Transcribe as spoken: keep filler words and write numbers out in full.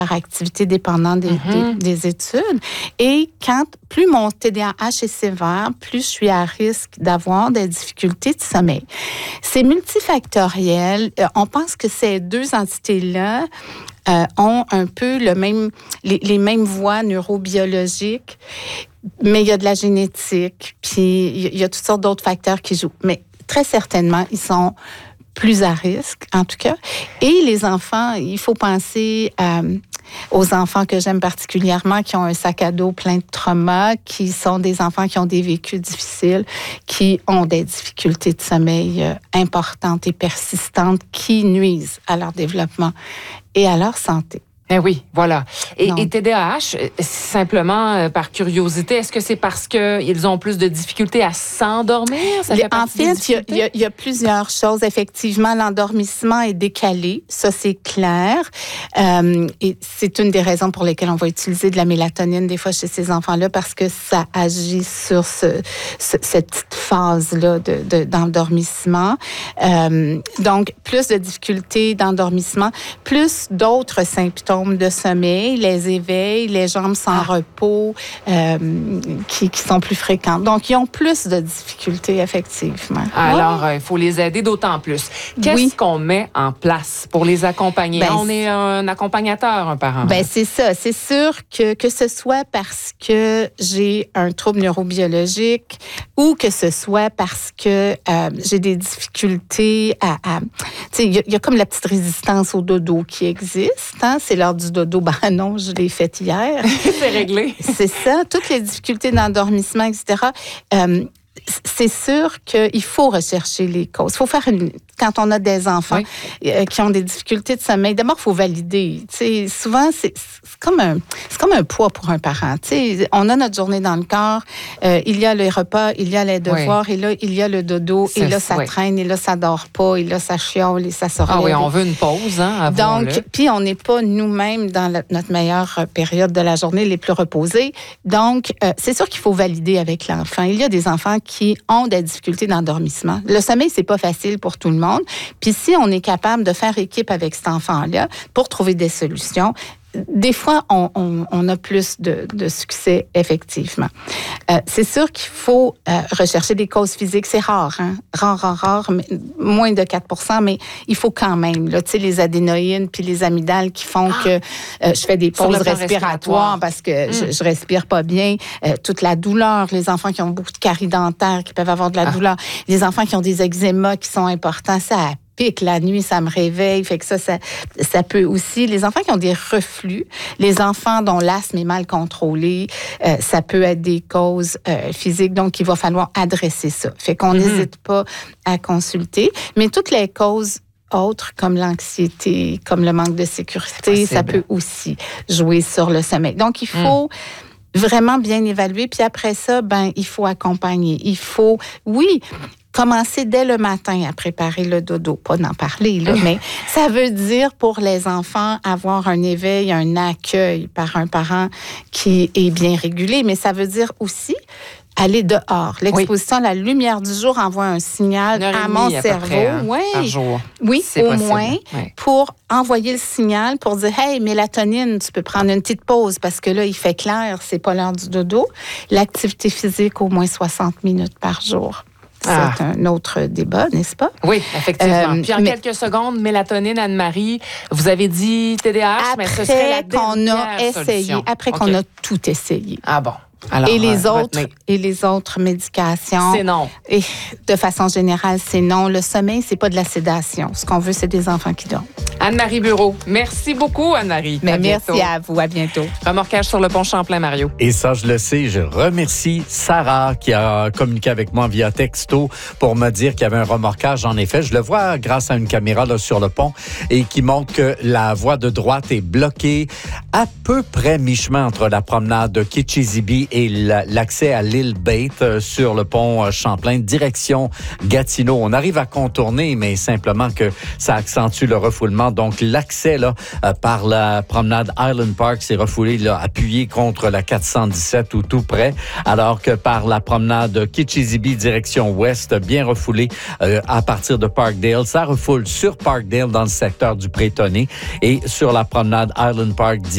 activité dépendante des, Mm-hmm. des, des études. Et quand plus mon T D A H est sévère, plus je suis à risque d'avoir des difficultés de sommeil. C'est multifactoriel. Euh, on pense que ces deux entités-là euh, ont un peu le même, les, les mêmes voies neurobiologiques, mais il y a de la génétique, puis il y a toutes sortes d'autres facteurs qui jouent. Mais très certainement, ils sont plus à risque, en tout cas. Et les enfants, il faut penser euh, aux enfants que j'aime particulièrement, qui ont un sac à dos plein de traumas, qui sont des enfants qui ont des vécus difficiles, qui ont des difficultés de sommeil euh, importantes et persistantes, qui nuisent à leur développement et à leur santé. Eh oui, voilà. Et, Non. et T D A H, simplement euh, par curiosité, est-ce que c'est parce qu'ils ont plus de difficultés à s'endormir? Ça fait en partie des fait, il y, a- il y, a- il y a plusieurs choses. Effectivement, l'endormissement est décalé, ça c'est clair. Euh, et c'est une des raisons pour lesquelles on va utiliser de la mélatonine des fois chez ces enfants-là, parce que ça agit sur ce, ce, cette petite phase-là de, de, d'endormissement. Euh, donc, plus de difficultés d'endormissement, plus d'autres symptômes de sommeil, les éveils, les jambes sans Ah. repos, euh, qui, qui sont plus fréquentes. Donc, ils ont plus de difficultés, effectivement. Alors, il faut les aider d'autant plus. Qu'est-ce Oui. qu'on met en place pour les accompagner? Ben, On est un accompagnateur, un parent. Ben c'est ça. C'est sûr que que ce soit parce que j'ai un trouble neurobiologique ou que ce soit parce que euh, j'ai des difficultés à... à tu sais, il y, y a comme la petite résistance au dodo qui existe. Hein? C'est l'heure du dodo. Ben non, je l'ai faite hier. c'est réglé. C'est ça. Toutes les difficultés d'endormissement, et cetera. Euh, c'est sûr qu'il faut rechercher les causes. Il faut faire une... Quand on a des enfants oui. euh, qui ont des difficultés de sommeil, d'abord, il faut valider. T'sais, souvent, c'est, c'est, comme un, c'est comme un poids pour un parent. T'sais, on a notre journée dans le corps, euh, il y a les repas, il y a les devoirs, oui. et là, il y a le dodo, c'est, et là, ça oui. traîne, et là, ça dort pas, et là, ça chiole, et ça se relève. Ah oui, on veut une pause, hein, Donc, puis on n'est pas nous-mêmes dans la, notre meilleure période de la journée, les plus reposés. Donc, euh, c'est sûr qu'il faut valider avec l'enfant. Il y a des enfants qui ont des difficultés d'endormissement. Le sommeil, c'est pas facile pour tout le monde. Puis si on est capable de faire équipe avec cet enfant-là pour trouver des solutions, des fois, on, on, on a plus de, de succès, effectivement. Euh, c'est sûr qu'il faut euh, rechercher des causes physiques. C'est rare, hein? Rare, rare, rare, mais moins de quatre pour cent, mais il faut quand même, là, tu sais, les adénoïdes puis les amygdales qui font ah, que euh, je fais des pauses respiratoires parce que mmh. je, je respire pas bien. Euh, toute la douleur, les enfants qui ont beaucoup de caries dentaires, qui peuvent avoir de la ah. douleur, les enfants qui ont des eczémas qui sont importants, ça pique la nuit, ça me réveille, fait que ça, ça, ça peut aussi. Les enfants qui ont des reflux, les enfants dont l'asthme est mal contrôlé, euh, ça peut être des causes euh, physiques, donc il va falloir adresser ça. Fait qu'on n'hésite mm-hmm. pas à consulter, mais toutes les causes autres, comme l'anxiété, comme le manque de sécurité, ça peut aussi jouer sur le sommeil. Donc, il faut... Mm. vraiment bien évaluer, puis après ça, ben il faut accompagner. Il faut, oui, commencer dès le matin à préparer le dodo. Pas d'en parler, là, mais ça veut dire pour les enfants avoir un éveil, un accueil par un parent qui est bien régulé, mais ça veut dire aussi aller dehors. L'exposition oui. à la lumière du jour envoie un signal à mon à cerveau. Près, hein, oui, par jour. oui c'est au possible. moins, oui. pour envoyer le signal, pour dire « Hey, mélatonine, tu peux prendre une petite pause parce que là, il fait clair, c'est pas l'heure du dodo. » L'activité physique, au moins soixante minutes par jour. C'est ah. un autre débat, n'est-ce pas? Oui, effectivement. Euh, Puis en mais, quelques secondes, mélatonine, Anne-Marie, vous avez dit T D A H, mais ce serait la qu'on a essayé, solution. Après okay. qu'on a tout essayé. Ah bon? Alors, et les euh, autres et les autres médications. C'est non. Et de façon générale, c'est non. Le sommeil, c'est pas de la sédation. Ce qu'on veut, c'est des enfants qui dorment. Anne-Marie Bureau, merci beaucoup, Anne-Marie. Mais à merci bientôt. à vous. À bientôt. Remorquage sur le pont Champlain, Mario. Et ça, je le sais. Je remercie Sarah qui a communiqué avec moi via texto pour me dire qu'il y avait un remorquage. En effet, je le vois grâce à une caméra là, sur le pont et qui montre que la voie de droite est bloquée à peu près mi-chemin entre la promenade de Kitchizibee et l'accès à l'île Bate euh, sur le pont euh, Champlain, direction Gatineau. On arrive à contourner, mais simplement que ça accentue le refoulement. Donc, l'accès là euh, par la promenade Island Park s'est refoulé, là, appuyé contre la quatre cent dix-sept ou tout près, alors que par la promenade Kitchizibee, direction ouest, bien refoulé euh, à partir de Parkdale. Ça refoule sur Parkdale dans le secteur du Prétonné et sur la promenade Island Park